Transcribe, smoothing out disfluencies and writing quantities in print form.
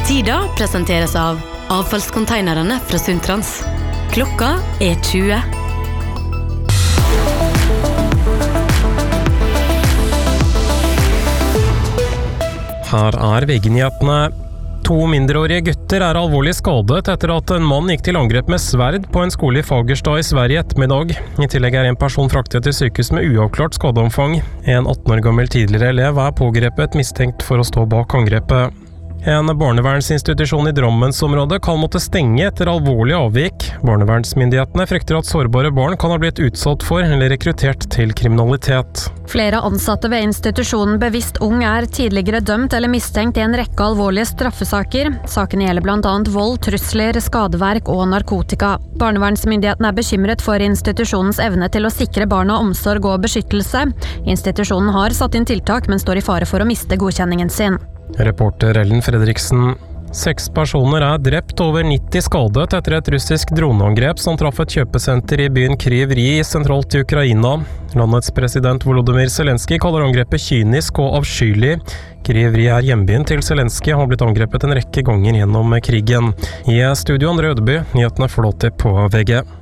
Tida presenteres av avfallskonteinerne fra Sundtrans. Klokka 20. Her VG-nyhetene. 2 mindreårige gutter alvorlig skadet etter at en mann gikk til angrep med sverd på en skole i Fagerstad i Sverige ettermiddag. I tillegg en person fraktet til sykehus med uavklart skadeomfang. En 18 år gammel tidligere elev pågrepet mistenkt for å stå bak angrepet. En barnevernsinstitusjon i Drammensområdet kan måtte stenge etter alvorlig avvik. Barnevernsmyndighetene frykter at sårbare barn kan ha blitt utsatt for eller rekruttert til kriminalitet. Flere ansatte ved institusjonen Bevisst Ung tidligere dømt eller mistenkt i en rekke alvorlige straffesaker. Saken gjelder blant annet vold, trusler, skadeverk og narkotika. Barnevernsmyndighetene bekymret for institusjonens evne til å sikre barna omsorg og beskyttelse. Institusjonen har satt inn tiltak, men står i fare for å miste godkjenningen sin. Reporter Ellen Fredriksen. 6 personer drept, over 90 skadet etter et russisk droneangrep som traff et kjøpesenter i byen Kryv Rih sentralt i Ukraina. Landets president Volodymyr Zelenskyj kaller angrepet kynisk og avskyelig. Kryv Rih hjembyen til Zelenskyj, har blitt angrepet en rekke ganger gjennom krigen. I studio Andre Ødeby, nyhetene flåter på VG.